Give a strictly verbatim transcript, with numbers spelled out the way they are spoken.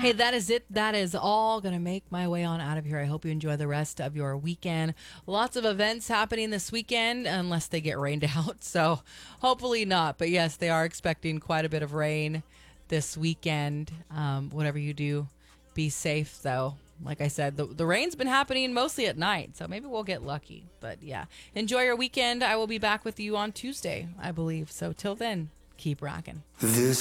Hey, that is it. That is all going to make my way on out of here. I hope you enjoy the rest of your weekend. Lots of events happening this weekend, unless they get rained out. So hopefully not. But yes, they are expecting quite a bit of rain this weekend. Um, whatever you do, be safe, though. Like I said, the, the rain's been happening mostly at night, so maybe we'll get lucky. But yeah, enjoy your weekend. I will be back with you on Tuesday, I believe. So till then, keep rocking. This